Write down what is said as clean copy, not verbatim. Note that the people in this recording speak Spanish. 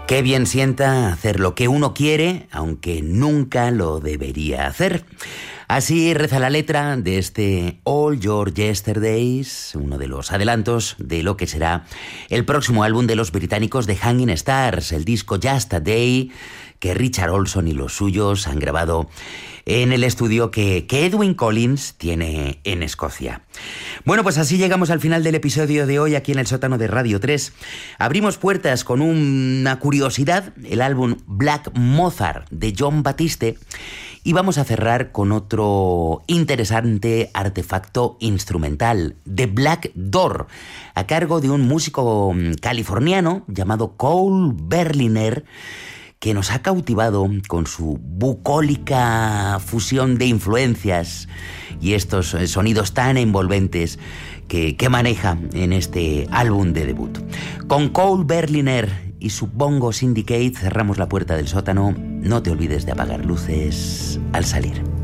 Qué bien sienta hacer lo que uno quiere, aunque nunca lo debería hacer. Así reza la letra de este All Your Yesterdays, uno de los adelantos de lo que será el próximo álbum de los británicos de Hanging Stars, el disco Just a Day, que Richard Olson y los suyos han grabado en el estudio que Edwyn Collins tiene en Escocia. Bueno, pues así llegamos al final del episodio de hoy aquí en el sótano de Radio 3. Abrimos puertas con una curiosidad, el álbum Black Mozart de Jon Batiste, y vamos a cerrar con otro interesante artefacto instrumental, The Black Door, a cargo de un músico californiano llamado Cole Berliner, que nos ha cautivado con su bucólica fusión de influencias y estos sonidos tan envolventes que maneja en este álbum de debut. Con Cole Berliner y su Bongo Syndicate cerramos la puerta del sótano. No te olvides de apagar luces al salir.